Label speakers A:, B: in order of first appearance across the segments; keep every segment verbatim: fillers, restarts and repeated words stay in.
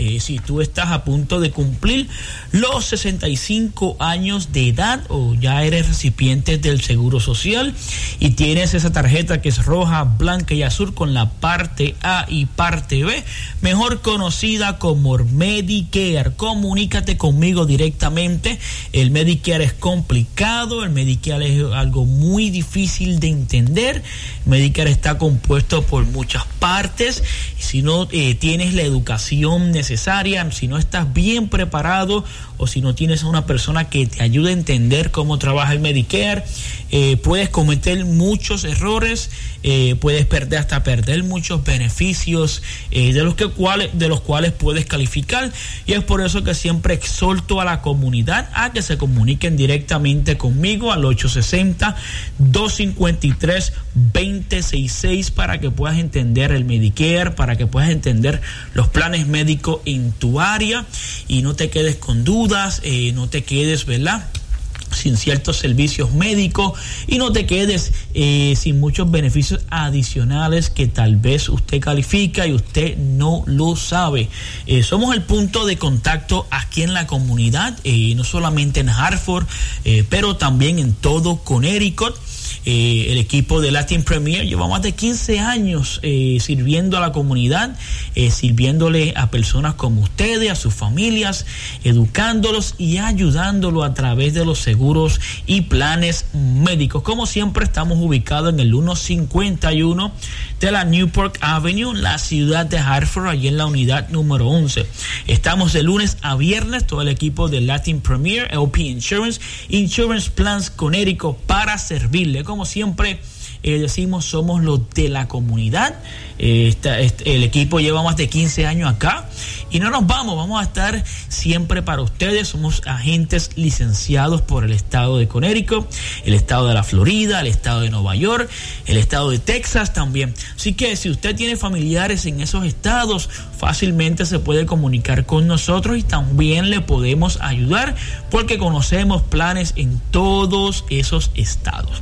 A: Eh, si tú estás a punto de cumplir los sesenta y cinco años de edad o ya eres recipiente del Seguro Social y tienes esa tarjeta que es roja, blanca y azul con la parte A y parte B, mejor conocida como Medicare, comunícate conmigo directamente. El Medicare es complicado, el Medicare es algo muy difícil de entender. Medicare está compuesto por muchas partes. Si no eh, tienes la educación necesaria, si no estás bien preparado o si no tienes a una persona que te ayude a entender cómo trabaja el Medicare, eh, puedes cometer muchos errores, eh, puedes perder hasta perder muchos beneficios eh, de los que cuales de los cuales puedes calificar. Y es por eso que siempre exhorto a la comunidad a que se comuniquen directamente conmigo al ocho seis cero, dos cinco tres, dos cero seis seis para que puedas entender el Medicare, para que puedas entender los planes médicos en tu área y no te quedes con dudas, eh, no te quedes, ¿verdad?, sin ciertos servicios médicos y no te quedes eh, sin muchos beneficios adicionales que tal vez usted califica y usted no lo sabe. Eh, somos el punto de contacto aquí en la comunidad, eh, no solamente en Hartford, eh, pero también en todo Connecticut. Eh, el equipo de Latin Premier lleva más de quince años eh, sirviendo a la comunidad, eh, sirviéndole a personas como ustedes, a sus familias, educándolos y ayudándolos a través de los seguros y planes médicos. Como siempre, estamos ubicados en el ciento cincuenta y uno de la Newport Avenue, la ciudad de Hartford, allí en la unidad número once. Estamos de lunes a viernes, todo el equipo de Latin Premier, L P Insurance, Insurance Plans Connecticut, para servirle. Como siempre eh, decimos, somos los de la comunidad. Eh, esta, este, el equipo lleva más de quince años acá y no nos vamos, vamos a estar siempre para ustedes. Somos agentes licenciados por el estado de Connecticut, el estado de la Florida, el estado de Nueva York, el estado de Texas también. Así que si usted tiene familiares en esos estados, fácilmente se puede comunicar con nosotros y también le podemos ayudar porque conocemos planes en todos esos estados.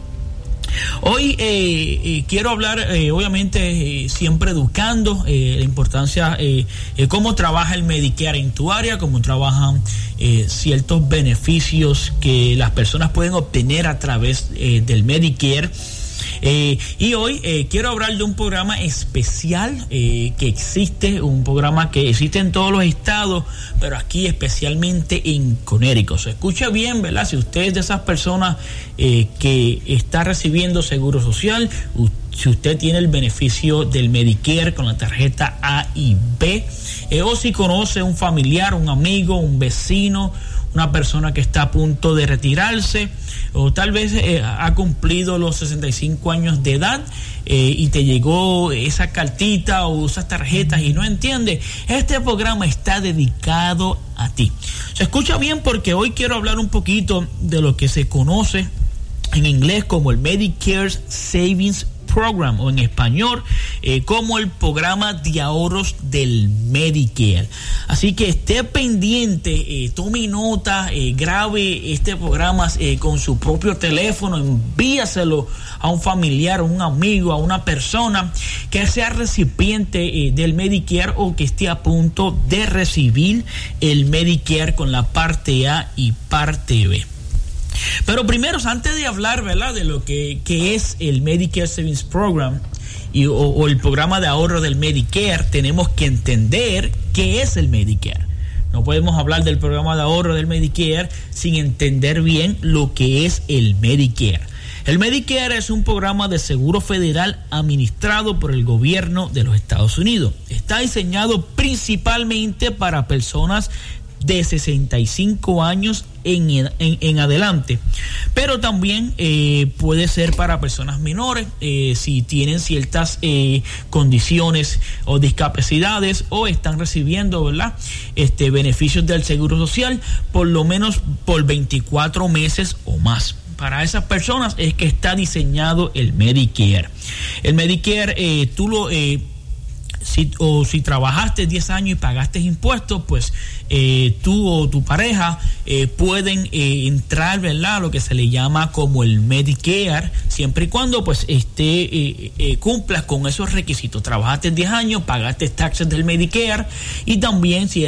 A: Hoy eh, eh, quiero hablar, eh, obviamente, eh, siempre educando eh, la importancia, eh, eh, cómo trabaja el Medicare en tu área, cómo trabajan eh, ciertos beneficios que las personas pueden obtener a través eh, del Medicare. Eh, y hoy eh, quiero hablar de un programa especial eh, que existe, un programa que existe en todos los estados, pero aquí especialmente en Connecticut. Se escucha bien, ¿verdad? Si usted es de esas personas eh, que está recibiendo seguro social, si usted tiene el beneficio del Medicare con la tarjeta A y B, eh, o si conoce un familiar, un amigo, un vecino, una persona que está a punto de retirarse, o tal vez eh, ha cumplido los sesenta y cinco años de edad eh, y te llegó esa cartita o esas tarjetas y no entiende, este programa está dedicado a ti. Se escucha bien porque hoy quiero hablar un poquito de lo que se conoce en inglés como el Medicare Savings Program, o en español eh, como el programa de ahorros del Medicare. Así que esté pendiente, eh, tome nota, eh, grabe este programa eh, con su propio teléfono, envíaselo a un familiar, a un amigo, a una persona que sea recipiente eh, del Medicare o que esté a punto de recibir el Medicare con la parte A y parte B. Pero primero, antes de hablar, ¿verdad?, de lo que, que es el Medicare Savings Program y, o, o el programa de ahorro del Medicare, tenemos que entender qué es el Medicare. No podemos hablar del programa de ahorro del Medicare sin entender bien lo que es el Medicare. El Medicare es un programa de seguro federal administrado por el gobierno de los Estados Unidos. Está diseñado principalmente para personas de sesenta y cinco años en, en, en adelante, pero también eh, puede ser para personas menores eh, si tienen ciertas eh, condiciones o discapacidades o están recibiendo, ¿verdad?, este, beneficios del Seguro Social por lo menos por veinticuatro meses o más. Para esas personas es que está diseñado el Medicare. El Medicare, eh, tú lo... Eh, Si, o si trabajaste diez años y pagaste impuestos, pues eh, tú o tu pareja eh, pueden eh, entrar, ¿verdad?, lo que se le llama como el Medicare, siempre y cuando pues esté eh, eh, cumplas con esos requisitos. Trabajaste diez años, pagaste taxes del Medicare y también si